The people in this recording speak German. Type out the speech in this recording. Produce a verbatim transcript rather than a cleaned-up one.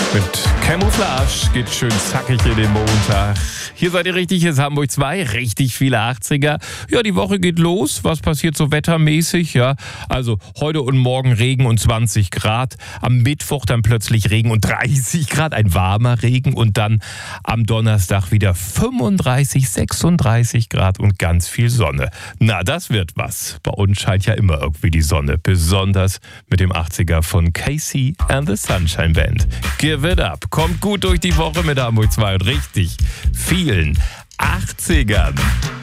Mit Camouflage geht schön zackig in den Montag. Hier seid ihr richtig, hier ist Hamburg zwei, richtig viele achtziger. Ja, die Woche geht los. Was passiert so wettermäßig? Ja, also heute und morgen Regen und zwanzig Grad. Am Mittwoch dann plötzlich Regen und dreißig Grad, ein warmer Regen. Und dann am Donnerstag wieder fünfunddreißig, sechsunddreißig Grad und ganz viel Sonne. Na, das wird was. Bei uns scheint ja immer irgendwie die Sonne. Besonders mit dem achtziger von Casey and the Sunshine Band. Give it up. Kommt gut durch die Woche mit Hamburg zwei und richtig vielen achtzigern.